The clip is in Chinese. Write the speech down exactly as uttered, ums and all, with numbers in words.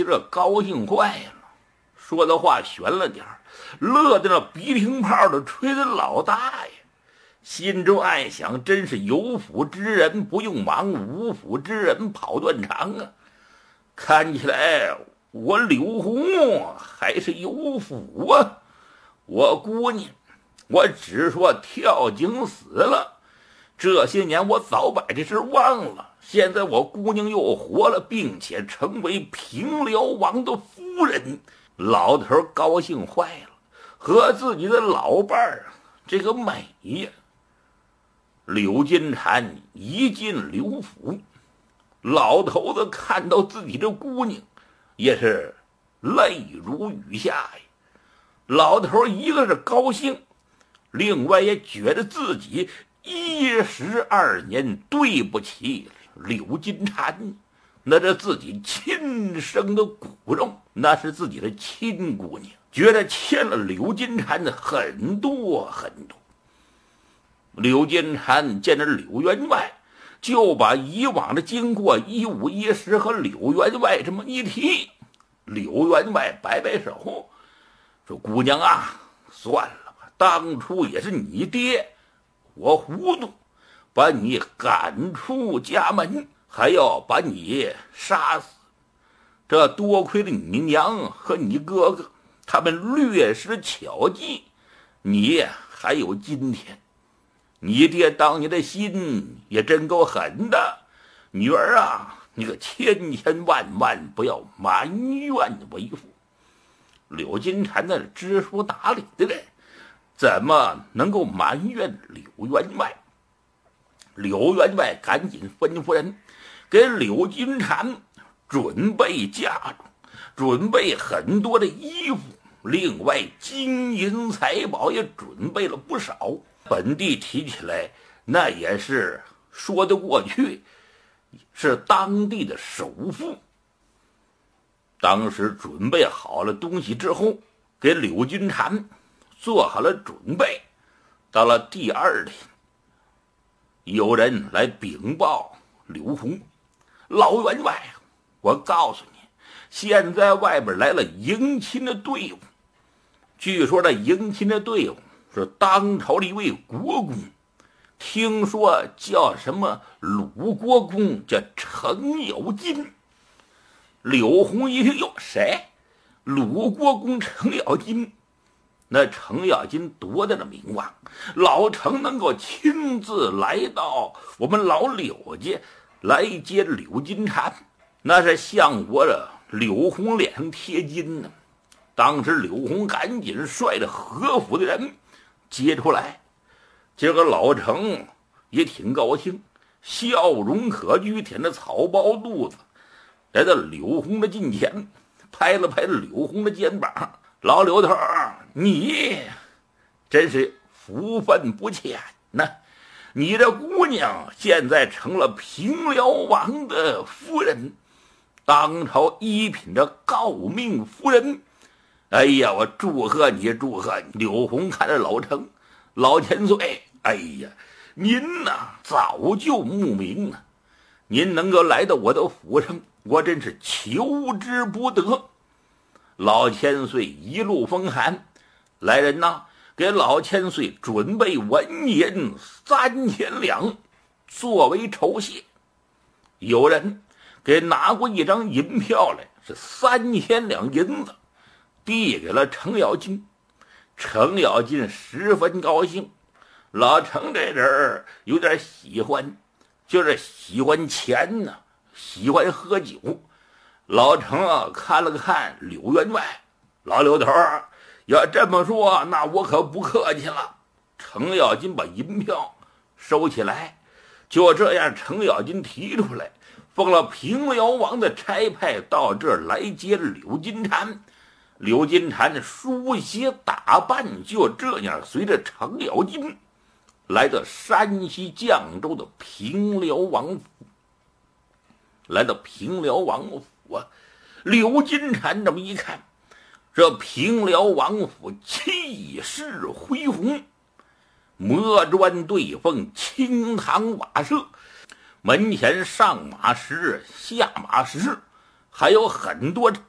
今儿高兴坏了，说的话悬了点儿，乐得那鼻涕泡的吹得老大爷，心中暗想，真是有福之人不用忙，无福之人跑断肠啊！看起来我柳红还是有福啊！我姑娘，我只说跳井死了，这些年我早把这事忘了。现在我姑娘又活了，并且成为平辽王的夫人，老头高兴坏了，和自己的老伴儿这个美呀！柳金蝉一进刘府，老头子看到自己的姑娘，也是泪如雨下呀。老头一个是高兴，另外也觉得自己一十二年对不起柳金蝉，那是自己亲生的骨肉，那是自己的亲姑娘，觉得欠了柳金蝉的很多很多。柳金蝉见着柳员外，就把以往的经过一五一十和柳员外这么一提。柳员外摆摆手说：“姑娘啊，算了吧，当初也是你爹，我糊涂，把你赶出家门，还要把你杀死。这多亏了你娘和你哥哥，他们略施巧计，你还有今天。你爹当年的心也真够狠的，女儿啊，你可千千万万不要埋怨为父。”柳金蝉那知书达理的人，怎么能够埋怨柳员外？柳员外赶紧吩咐人给柳金蝉准备嫁妆，准备很多的衣服，另外金银财宝也准备了不少。本地提起来，那也是说得过去，是当地的首富。当时准备好了东西之后，给柳金蝉做好了准备。到了第二天，有人来禀报刘洪：“老员外，我告诉你，现在外边来了迎亲的队伍。据说这迎亲的队伍是当朝的一位国公，听说叫什么鲁国公，叫程咬金。”柳红一听，哟，谁？鲁国公程咬金？那程咬金多大的名望，老程能够亲自来到我们老柳家来接柳金蝉，那是向我的柳红脸上贴金呢。当时柳红赶紧率着何府的人接出来，这个老程也挺高兴，笑容可掬，舔着草包肚子来到柳红的近前，拍了拍柳红的肩膀：“老柳头，你真是福分不浅呐！你这姑娘现在成了平辽王的夫人，当朝一品的诰命夫人。哎呀，我祝贺你，祝贺你！”柳红看着老程，老千岁，哎呀，您呐早就慕名了，您能够来到我的府上，我真是求之不得。老千岁一路风寒，来人呐，给老千岁准备文银三千两作为酬谢。有人给拿过一张银票来，是三千两银子，递给了程咬金。程咬金十分高兴，老程这人有点喜欢，就是喜欢钱呢，喜欢喝酒。老程啊看了看柳员外：“老柳头，要这么说，那我可不客气了。”程咬金把银票收起来，就这样，程咬金提出来，奉了平辽王的差派到这儿来接柳金蝉。柳金蝉梳洗打扮，就这样随着程咬金来到山西绛州的平辽王府。来到平辽王府啊，柳金蝉这么一看，这平辽王府气势恢宏，磨砖对缝，青堂瓦舍，门前上马石下马石，还有很多